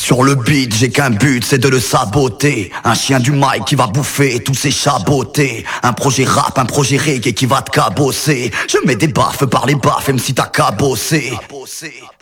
Sur le beat, j'ai qu'un but, c'est de le saboter. Un chien du mic qui va bouffer tous ses chabotés. Un projet rap, un projet reggae qui va te cabosser. Je mets des baffes par les baffes, même si t'as cabosser.